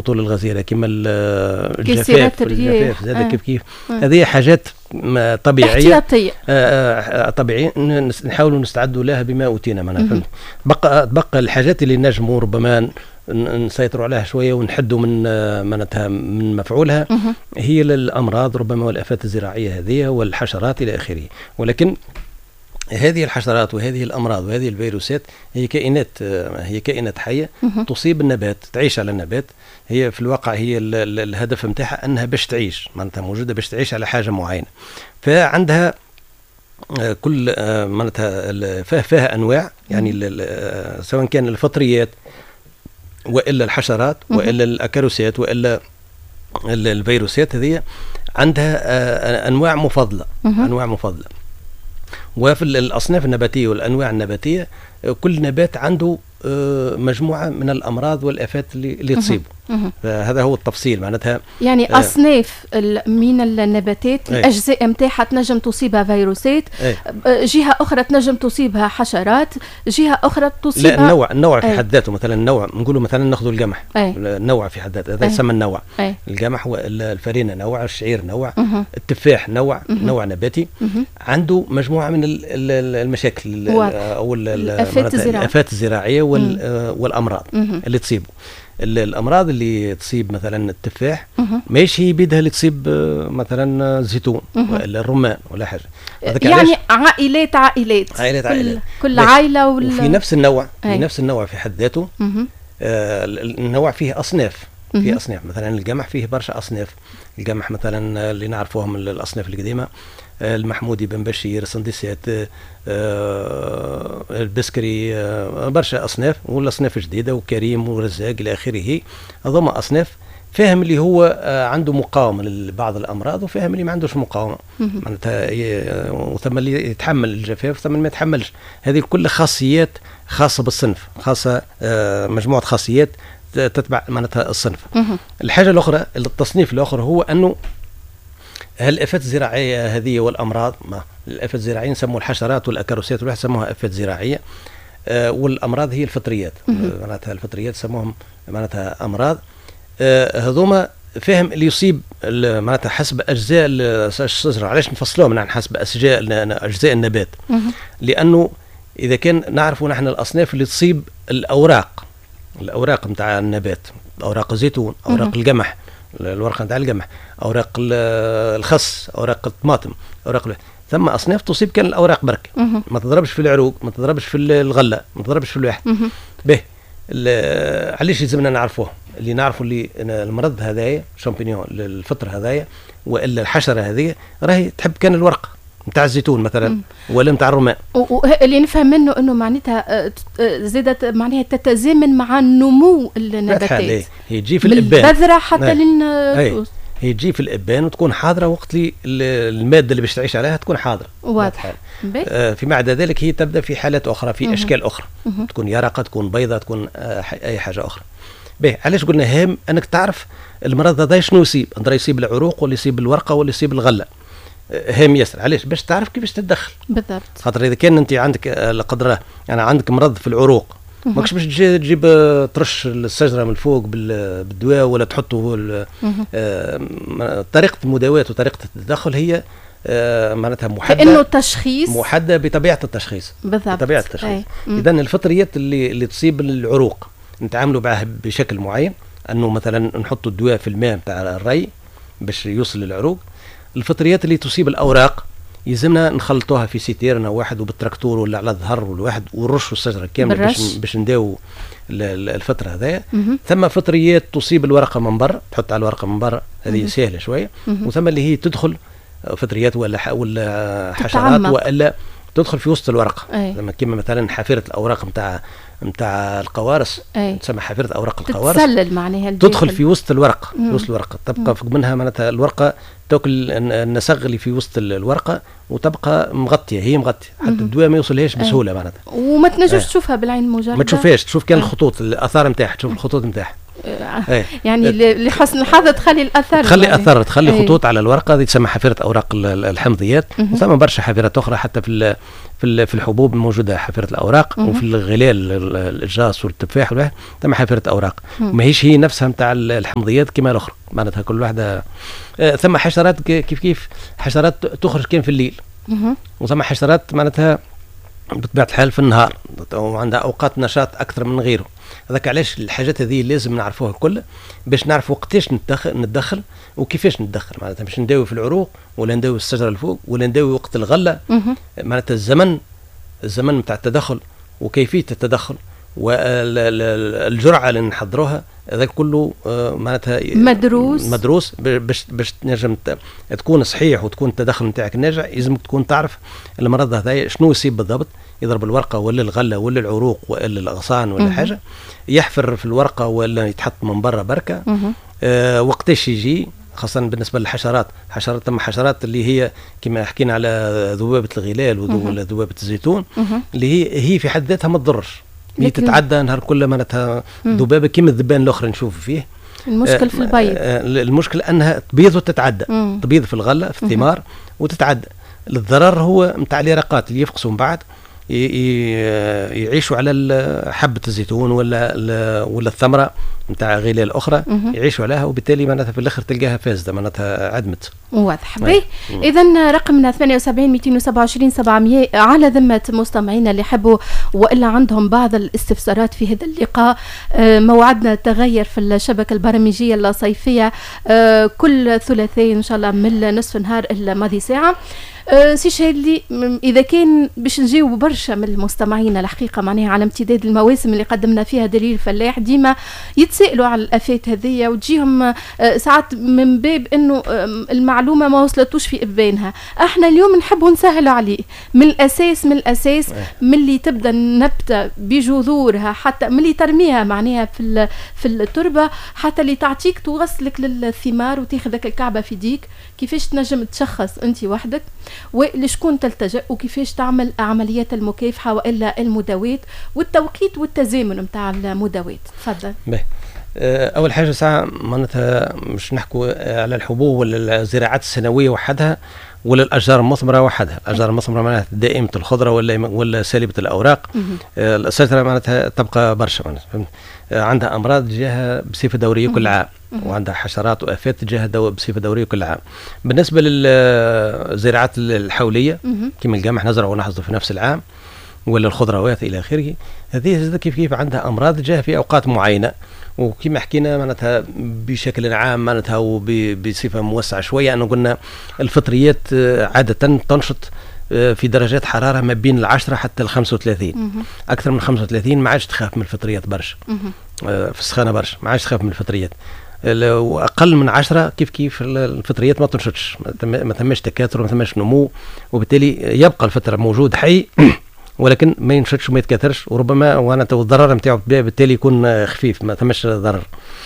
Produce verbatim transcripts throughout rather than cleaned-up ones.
الهطول الغزيره كما الجفاف الجفاف زاد آه. كيف كيف آه. هذه حاجات طبيعيه احتياطيه آه طبيعيه نحاولوا نستعدوا لها بما اوتينا معناها. بقى بقى الحاجات اللي نجموا ربما نسيطروا عليها شويه ونحدوا من معناتها من مفعولها هي الامراض ربما والافات الزراعيه هذه والحشرات الى اخره. ولكن هذه الحشرات وهذه الامراض وهذه الفيروسات هي كائنات هي كائنات حيه تصيب النبات، تعيش على النبات. هي في الواقع هي ال ال الهدف نتاعها انها باش تعيش معناتها موجوده باش تعيش على حاجه معينه. فعندها كل معناتها فيها انواع يعني سواء كان الفطريات والا الحشرات والا الاكاروسات والا الفيروسات، هذه عندها انواع مفضله انواع مفضله. وفي الأصناف النباتية والأنواع النباتية كل نبات عنده مجموعة من الأمراض والآفات اللي, اللي تصيبه. هذا هو التفصيل معناتها يعني آه أصناف من النباتات أي. الأجزاء متاعها تنجم تصيبها فيروسات، أي. جهة أخرى تنجم تصيبها حشرات، جهة أخرى تصيبها لا النوع النوع في حد ذاته. مثلا النوع نقوله مثلا ناخذ القمح، النوع في حد ذاته هذا يسمى النوع. أي. القمح والفرينة نوع، الشعير نوع، أه. التفاح نوع، أه. نوع نباتي أه. عنده مجموعة من المشاكل أو الآفات الزراعية والأمراض أه. اللي تصيبه. الامراض اللي تصيب مثلا التفاح ماشي هي بيدها اللي تصيب مثلا الزيتون ولا الرمان ولا حاجه. يعني عائلات عائلات عائلات كل, عائلات كل عائله وال... وفي نفس النوع في نفس النوع في حد ذاته آه النوع فيه اصناف فيه اصناف. مثلا القمح فيه برشا اصناف. القمح مثلا اللي نعرفوهم الاصناف القديمه المحمودي بن بشير سندسات آه البسكري آه برشا أصناف والأصناف جديدة وكريم ورزاق إلى آخره. هذوما أصناف فاهم اللي هو آه عنده مقاومة لبعض الأمراض وفاهم اللي ما عندوش مقاومة معناتها وثم اللي يتحمل الجفاف وثم اللي ما يتحملش. هذه كل خاصيات خاصة بالصنف، خاصة آه مجموعة خاصيات تتبع معناتها الصنف. الحاجة الأخرى التصنيف الآخر هو أنه الآفات الزراعية هذه والأمراض، ما الآفات الزراعية نسموها الحشرات والأكاروسات والواحد سموها آفات زراعية آه والأمراض هي الفطريات معناتها الفطريات سموهم معناتها أمراض. آه هذوما فهم اللي يصيب معناتها حسب أجزاء الشجرة. علاش نفصلوهم نحن حسب أجزاء أجزاء النبات؟ لأنه إذا كان نعرفوا نحن الأصناف اللي تصيب الأوراق الأوراق نتاع النبات، أوراق الزيتون، أوراق القمح، الورقه نتاع القمح، اوراق الخس، اوراق الطماطم، اوراق ثم اصناف تصيب كان الاوراق برك ما تضربش في العروق، ما تضربش في الغله، ما تضربش في الواحد. به علاش لازمنا نعرفوه؟ اللي نعرفوا اللي المرض هذايا شامبينيون الفطر هذايا والا الحشره هذه راهي تحب كان الورقه نتاع الزيتون مثلا ولا نتاع الرمان. اللي نفهم منه انه معناتها زادت معناها تتزامن مع نمو النباتات. هي تجي في الابان من البذره حتى للنفوس. هي تجي في الابان وتكون حاضره وقت اللي الماده اللي باش تعيش عليها تكون حاضره. واضح. آه فيما عدا ذلك هي تبدا في حالات اخرى في اشكال اخرى تكون يرقه تكون بيضه تكون آه اي حاجه اخرى. باهي علاش قلنا هام انك تعرف المرض هذا شنو يصيب؟ اندرا يصيب العروق ولا يصيب الورقه ولا يصيب الغله. هام ياسر. علاش؟ باش تعرف كيفاش تتدخل. بالضبط. خاطر اذا كان انت عندك لا قدر الله يعني عندك مرض في العروق ماكش باش تجي تجيب ترش الشجره من الفوق بالدواء ولا تحطه آه طريقه المداواه وطريقه التدخل هي آه معناتها محدده انه التشخيص محدده بطبيعه التشخيص. بالضبط. بطبيعه التشخيص. اذا الفطريات اللي اللي تصيب العروق نتعاملوا معها بشكل معين انه مثلا نحطوا الدواء في الماء نتاع الري باش يوصل للعروق. الفطريات اللي تصيب الاوراق يلزمنا نخلطوها في سيتيرنا واحد وبالتراكتور ولا على الظهر والواحد ونرشوا الشجره كامل باش باش نداو الفطر هذايا. ثم فطريات تصيب الورقه من برا تحط على الورقه من برا هذه سهله شويه. وثم اللي هي تدخل فطريات ولا ولا حشرات والا تدخل في وسط الورقه لما كما مثلا حافره الاوراق نتاع نتاع القوارص تسمى حافره اوراق القوارص تتسلل معناها تدخل في وسط الورقه في وسط الورقه تبقى فوق منها معناتها الورقه تاكل النسغ اللي في وسط الورقه وتبقى مغطيه هي مغطيه حتى الدواء ما يوصلهاش بسهوله معناتها وما تنجمش تشوفها بالعين المجرده ما تشوفهاش تشوف كان الخطوط الاثار نتاعها تشوف الخطوط نتاعها آه. يعني لحسن الحظ تخلي الاثر، تخلي يعني. اثر تخلي أي. خطوط على الورقه، هذه تسمى حافره اوراق الحمضيات. وثم برشا حافرات اخرى حتى في في في الحبوب موجوده حافره الاوراق، وفي الغلال الجاص والتفاح ولا ثم حافره اوراق. ماهيش هي نفسها نتاع الحمضيات كما الاخرى، معناتها كل واحده. آه ثم حشرات كيف كيف حشرات تخرج كان في الليل، وثم حشرات معناتها بطبيعه الحال في النهار وعندها اوقات نشاط اكثر من غيره. هذاك علاش الحاجات هذه لازم نعرفوها الكل باش نعرف وقتاش نتدخل نتدخل وكيفاش نتدخل. معناتها باش نداوي في العروق ولا نداوي الشجره الفوق ولا نداوي وقت الغله. معناتها الزمن الزمن نتاع التدخل وكيفيه التدخل والجرعه اللي نحضروها، هذا كله معناتها مدروس مدروس باش باش تنجم تكون صحيح وتكون التدخل نتاعك ناجح. لازمك تكون تعرف المرض هذا شنو يصيب بالضبط، يضرب الورقه ولا الغله ولا العروق ولا الاغصان ولا حاجه، يحفر في الورقه ولا يتحط من برا بركه. آه وقتاش يجي، خاصه بالنسبه للحشرات. حشرات ثم حشرات اللي هي كما حكينا على ذبابه الغلال ولا ذبابه الزيتون، اللي هي هي في حد ذاتها ما تضرش، هي تتعدى نهار كله. معناتها ذبابه كيما الذبان الاخر نشوف فيه. المشكل آه في البيض، آه المشكل انها تبيض وتتعدى، مم. تبيض في الغله في الثمار وتتعدى. الضرر هو نتاع اليرقات اللي يفقسوا من بعد يعيشوا على حبه الزيتون ولا ولا الثمره نتاع غلال اخرى، يعيشوا عليها، وبالتالي معناتها في الاخر تلقاها فاسده، معناتها عدمت. واضح. باهي، اذا رقمنا ثمانية وسبعين مئتين وسبعة وعشرين سبعمئة على ذمه مستمعينا اللي يحبوا والا عندهم بعض الاستفسارات في هذا اللقاء. موعدنا تغير في الشبكه البرامجيه الصيفيه كل ثلاثاء ان شاء الله من نصف نهار الماضي ساعه. أه سي شادلي، اذا كان باش نجاوب برشا من المستمعين الحقيقه معناها على امتداد المواسم اللي قدمنا فيها دليل الفلاح، ديما يتسائلوا على الافات هذيا وتجيهم أه ساعات من باب انه أه المعلومه ما وصلتوش في ابانها. احنا اليوم نحبوا نسهلوا عليه من الاساس من الاساس من اللي تبدا النبته بجذورها حتى من اللي ترميها معناها في في التربه حتى اللي تعطيك توصلك للثمار وتاخذك الكعبه في ديك. كيفاش تنجم تشخص انت وحدك ولشكون تلتجأ وكيفاش تعمل عمليات المكافحة وإلا المداوات والتوقيت والتزامن متاع المداوات. تفضل. أول حاجة ساعة معناتها مش نحكوا على الحبوب ولا الزراعات السنوية وحدها ولا الأشجار المثمرة وحدها. الأشجار المثمرة معناتها دائمة الخضرة ولا ولا سالبة الأوراق. الشجرة معناتها تبقى برشا معناتها عندها أمراض تجاهها بصفة دورية كل عام، وعندها حشرات وآفات تجاهها دو بصفة دورية كل عام. بالنسبة للزراعات الحولية كما القمح نزرع ونحصد في نفس العام ولا الخضروات إلى آخره، هذه كيف كيف عندها أمراض تجاه في أوقات معينة. وكما حكينا معناتها بشكل عام معناتها وبصفة موسعة شوية أنه قلنا الفطريات عادة تنشط في درجات حرارة ما بين العشرة حتى الخمسة وثلاثين. أكثر من خمسة وثلاثين ما عادش تخاف من الفطريات برشا، في السخانة برشا ما عادش تخاف من الفطريات. وأقل من عشرة كيف كيف الفطريات ما تنشطش، ما ثماش تكاثر وما ثماش نمو، وبالتالي يبقى الفطر موجود حي ولكن ما ينشطش وما يتكاثرش، وربما وانا الضرر نتاعو بالتالي يكون خفيف ما ثماش ضرر.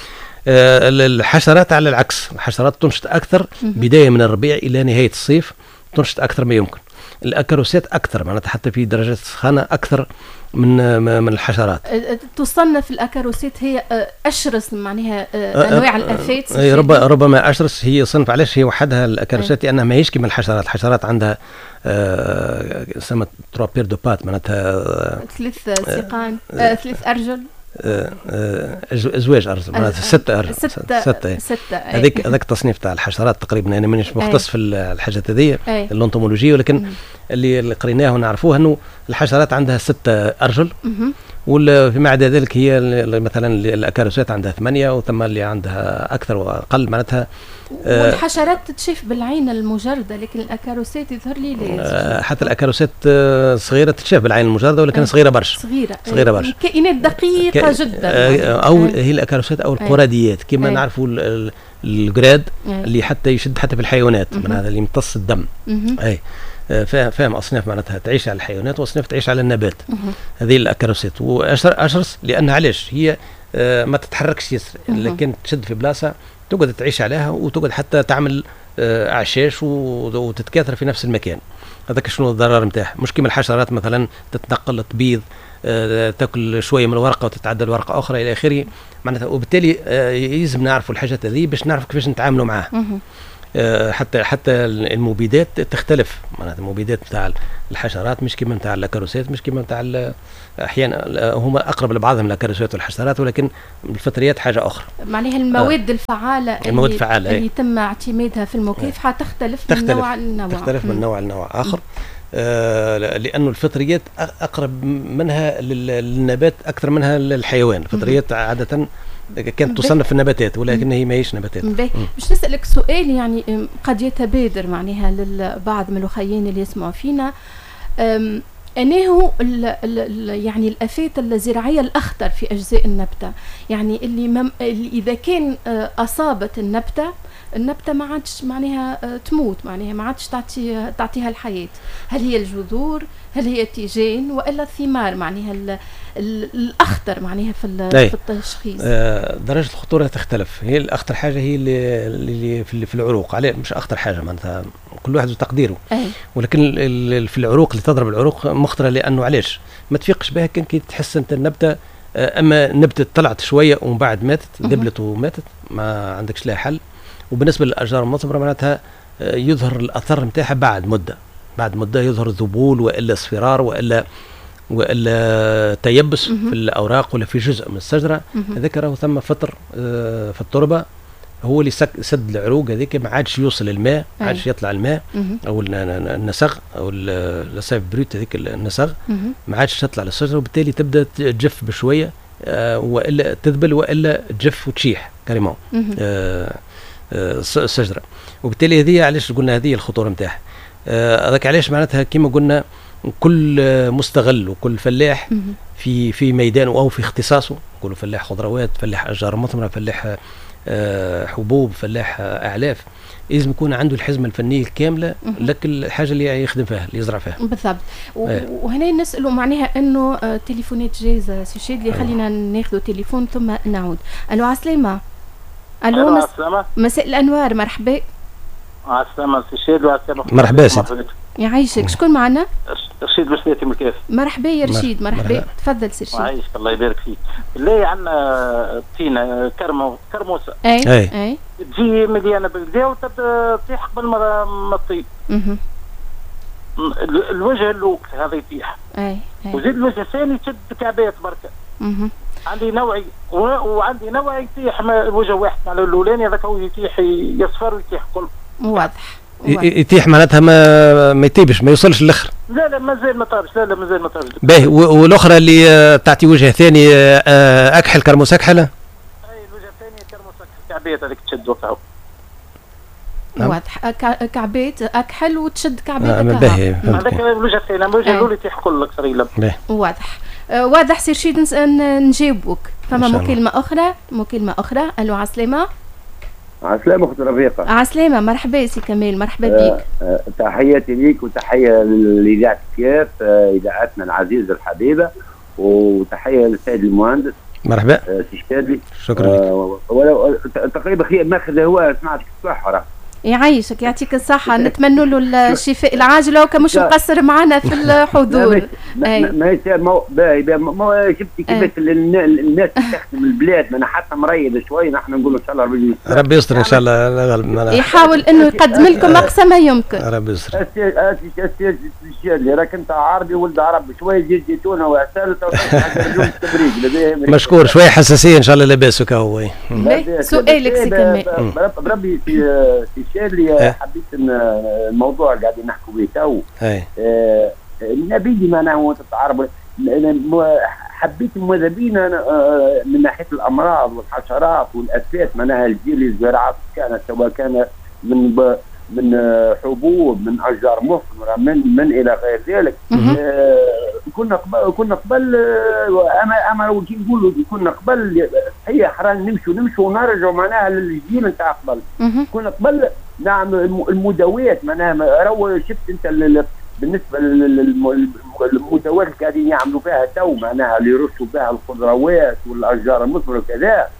الحشرات على العكس، الحشرات تنشط أكثر بداية من الربيع إلى نهاية الصيف، تنشط أكثر ما يمكن. الأكاروسات أكثر معناتها حتى في درجات السخانة أكثر من من الحشرات. تصنف الأكاروسات هي أشرس معناها أنواع الآفات. ربما أشرس هي صنف. علاش هي وحدها الأكاروسات؟ لأنها ماهيش كما الحشرات. الحشرات عندها سما تروا بير دو بات معناتها ثلاث سيقان ثلاث أرجل ازواج ارجل معناتها ستة ارجل ستة ستة, ستة. هذيك هذاك التصنيف تاع الحشرات تقريبا. انا مانيش مختص في الحاجات هذية اللونتومولوجية، ولكن اللي, اللي قريناه ونعرفوه انه الحشرات عندها ستة ارجل، وفيما عدا ذلك هي مثلا الأكاروسات عندها ثمانية، وثم اللي عندها أكثر وأقل معناتها. والحشرات تتشاف بالعين المجردة، لكن الأكاروسات يظهر لي لا. حتى الأكاروسات صغيرة تتشاف بالعين المجردة، ولكن صغيرة برشا. صغيرة صغيرة برشا. كائنات دقيقة ك... جدا. أو هي الأكاروسات أو القراديات كما نعرفوا الجراد اللي حتى يشد حتى في الحيوانات، من هذا اللي يمتص الدم. أي فاهم أصناف معناتها تعيش على الحيوانات وأصناف تعيش على النبات. هذه الأكاروسات. وأشرس لأنها علاش هي ما تتحركش يسر، لكن تشد في بلاصة تقعد تعيش عليها وتقعد حتى تعمل اعشاش وتتكاثر في نفس المكان. هذاك شنو الضرر نتاعها؟ مش كيما الحشرات مثلا تتنقل تبيض تاكل شويه من الورقه وتتعدى الورقه اخرى الى اخره، معناتها وبالتالي يلزم نعرفوا الحاجات هذه باش نعرف كيفاش نتعاملوا معها. حتى حتى المبيدات تختلف، معناتها المبيدات نتاع الحشرات مش كيما نتاع اللاكاروسات، مش كيما نتاع احيانا هما اقرب لبعضهم اللاكاروسات والحشرات، ولكن الفطريات حاجه اخرى. معناها المواد آه. الفعاله المواد الفعاله اللي يتم اعتمادها في المكافحه تختلف, تختلف من نوع لنوع. تختلف من نوع لنوع اخر. آه لأنه الفطريات أقرب منها للنبات أكثر منها للحيوان. الفطريات عادة كانت تصنف في النباتات ولكن هي ما هيش نباتات. باش نسألك سؤال يعني قد يتبادر معناها للبعض من الأخيين اللي يسمعوا فينا، أنه ال ال يعني الآفات الزراعية الأخطر في أجزاء النبتة، يعني اللي, مم اللي إذا كان أصابت النبتة النبتة ما عادش معناها تموت، معناها ما عادش تعطي تعطيها الحياة. هل هي الجذور؟ هل هي التيجان؟ وإلا الثمار؟ معناها ال ال الأخطر معناها في, في التشخيص. آه درجة الخطورة تختلف. هي الأخطر حاجة هي اللي, اللي في, في العروق، عليه مش أخطر حاجة معناتها كل واحد وتقديره. أي. ولكن في العروق اللي تضرب العروق مخطرة، لأنه علاش ما تفيقش بها كان كي تحس أنت النبتة أما نبتة طلعت شوية ومن بعد ماتت دبلت وماتت ما عندكش لها حل. وبالنسبه للاشجار المثمره معناتها يظهر الاثر نتاعها بعد مده، بعد مده يظهر ذبول والا اصفرار والا والا تيبس في الاوراق ولا في جزء من الشجره. هذاك راهو ثم فطر في التربه هو اللي سد العروق هذيك، ما عادش يوصل الماء، ما عادش يطلع الماء او النسغ او السيف بروت هذيك النسغ ما عادش تطلع للشجره، وبالتالي تبدا تجف بشويه والا تذبل والا تجف وتشيح كريمون الشجره. وبالتالي هذه علاش قلنا هذه الخطوره نتاعها. هذاك علاش معناتها كما قلنا كل مستغل وكل فلاح في في ميدانه او في اختصاصه، نقولوا فلاح خضروات، فلاح اشجار مثمره، فلاح حبوب، فلاح اعلاف، لازم يكون عنده الحزمه الفنيه الكامله لك الحاجه اللي يخدم فيها اللي يزرع فيها بالضبط. وهنا نسالوا معناها انه تليفونات جاهزه سي شادلي، خلينا ناخذ تليفون ثم نعود. الو عسلامه. الو مس... مساء الانوار، مرحبا. عسلامة سي شادلي. عسلامة مرحبا سيدي يعيشك. شكون معنا؟ رشيد بسلاتي من الكاف. مرحبا يا رشيد. مرحبا تفضل سي رشيد. يعيشك الله يبارك فيك. بالله عندنا تينا كرمو كرموسه اي اي, أي. تجي مليانه بالكدا وتبدا تطيح قبل ما تطيب. الوجه اللوك هذا يطيح. اي اي. وزيد الوجه الثاني تشد كعبات بركه. اها. عندي نوعي وعندي نوعي يطيح الوجه واحد على الاولاني، هذاك هو يطيح يصفر ويطيح كل. واضح. يطيح معناتها ما ما يطيبش ما يوصلش للاخر. لا لا مازال ما طابش. لا لا مازال ما طابش. باهي. والاخرى اللي تعطي وجه ثاني اكحل كرموس اكحله. اي الوجه الثاني كرموس كعبات هذيك تشد وقعوا. واضح. كعبات اكحل وتشد كعبات. آه باهي. هذاك الوجه الثاني، الوجه الاول يطيح كل اكثر يلم. واضح. واضح سي رشيد. نجاوبك. فما مكالمه اخرى مكالمه اخرى. الو عسلامه. عسلامة أخت رفيقة. عسلامة. مرحبا سي كمال. مرحبا بك. آه تحياتي ليك وتحية لإذاعة كياف، آه إذاعتنا العزيزة الحبيبة، وتحية للسيد المهندس. مرحبا. آه سي شادلي. شكرا لك. آه ولو تقريبا خير ماخذ هو سمعتك الصحة. يعيشك يعطيك الصحة. نتمنى له الشفاء العاجل وكا مش مقصر معنا في الحضور. ما يصير مو ما شفتي كيفاش الناس تستخدم البلاد، ما حتى مريض شوي نحن نقول ان شاء الله ربي يستر. ربي يستر ان شاء الله. يحاول انه يقدم لكم اقصى ما يمكن. ربي يستر. اللي راك انت عربي ولد عربي شوي زيت زيتونه وعسل مشكور. شوي حساسية ان شاء الله لاباس وكا هو. سؤالك سي كمال. بربي سي شادلي حبيت ان الموضوع قاعدين نحكوا به تو نبيدي معناها تتعرب، حبيت ماذا بينا من ناحيه الامراض والحشرات والافات معناها الجيل الزراعات كانت سواء كان من من حبوب من اشجار مثمره من من الى غير ذلك. كنا قبل كنا قبل اما اما كي نقولوا كنا قبل هي حرام نمشوا نمشوا ونرجعوا معناها للجيل نتاع قبل. كنا قبل نعمل المداوات معناها راهو شفت انت بالنسبه للمداوات اللي قاعدين يعملوا فيها تو معناها اللي يرشوا فيها الخضروات والاشجار المثمره وكذا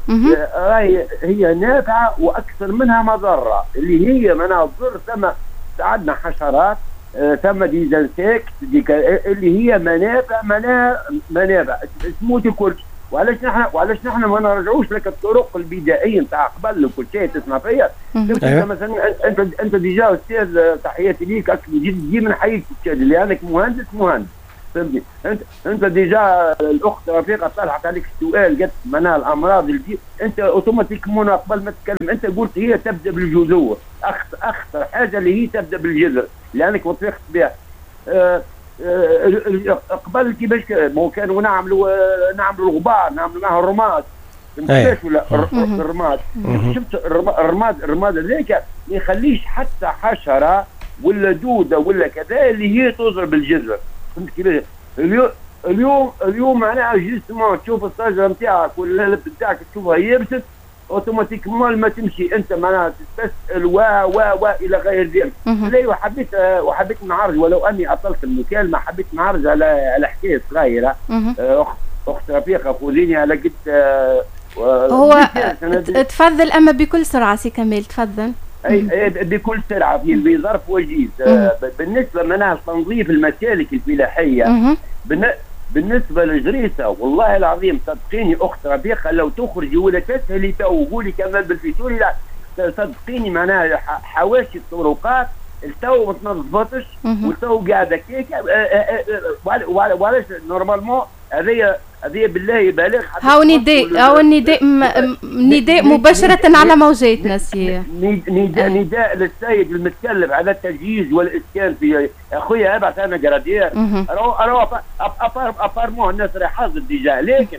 راهي هي نافعه واكثر منها مضره، اللي هي معناها الضر. ثم عندنا حشرات، ثم ديزانسيكت اللي هي منافع منافع منافع تموت الكل. وعلاش نحن وعلاش نحن ما نرجعوش لك الطرق البدائيه نتاع قبل وكل شيء تسمع فيها. انت مثلا انت انت ديجا استاذ، تحياتي ليك ديما نحييك لانك مهندس مهندس فهمتني. انت انت ديجا الاخت رفيقه طلعت عليك السؤال قالت معناها الامراض اللي انت اوتوماتيكمون قبل ما تتكلم انت قلت هي تبدا بالجذور. اخطر اخطر حاجه اللي هي تبدا بالجذر لانك وثقت بها. أه أه قبل كيفاش كانوا نعملوا نعملوا الغبار، نعملوا معها الرماد فهمت ولا الرماد. شفت الرماد الرماد هذاك ما يخليش حتى حشره ولا دوده ولا كذا اللي هي تضرب الجذر فهمت كيفاش. اليوم اليوم اليوم معناها جيستمون تشوف الشجره نتاعك ولا اللب نتاعك تشوفها يبست اوتوماتيكمون ما تمشي انت معناها تسال وا وا وا الى غير ذلك. لا وحبيت وحبيت نعرج ولو اني اطلت المكالمه، حبيت نعرج على على حكايه صغيره. اخت اخت رفيقه خذيني على قد هو تفضل اما بكل سرعه سي كمال تفضل. اي بكل سرعه في بظرف وجيز. بالنسبه معناها تنظيف المسالك الفلاحيه بالنسبه للجريسه والله العظيم صدقيني اخت رفيقه لو تخرجي ولا تسهلي تو قولي كمال بالفيتوري لا صدقيني معناها حواشي الطرقات التو ما تنظفتش والتو قاعده كيك. وعلاش نورمالمون هذه هذه بالله يبالغ. هاو نداء هاو النداء نداء مباشرة على موجاتنا سي نداء نداء للسيد المتكلف على التجهيز والاسكان في اخويا ابعث انا جرادير راهو راهو ابار ابارمون الناس راهي حاضر ديجا لكن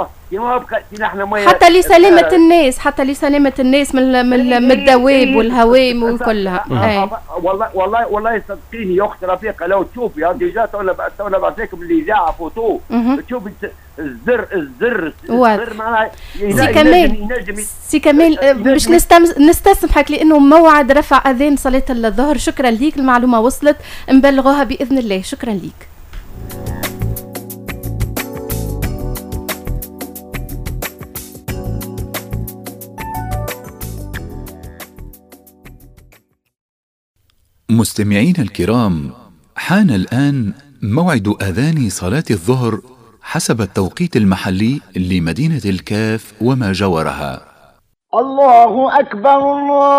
حتى لسلامة الناس حتى لسلامة الناس من من الدواب والهوام وكلها. والله والله والله صدقيني يا اختي رفيقه لو تشوفي ديجا تونا تونا بعث لكم الاذاعه فوتو تشوفي الزر الزر الزر معناها سي كمال سي كمال باش نستسمحك لانه موعد رفع اذان صلاه الظهر. شكرا ليك المعلومه وصلت نبلغوها باذن الله. شكرا ليك. مستمعينا الكرام، حان الآن موعد أذان صلاة الظهر حسب التوقيت المحلي لمدينة الكاف وما جاورها. الله أكبر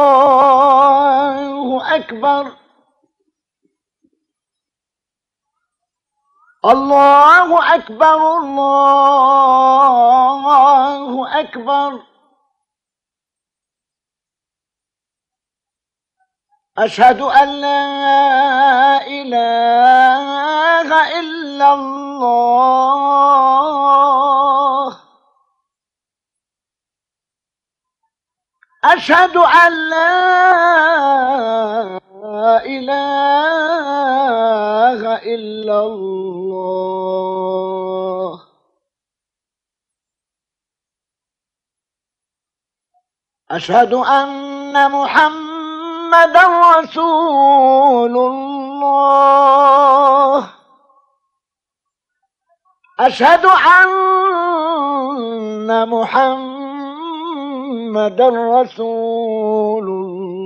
الله أكبر الله أكبر الله أكبر أشهد أن لا إله إلا الله أشهد أن لا إله إلا الله أشهد أن محمد محمد رسول الله أشهد أن محمد رسول الله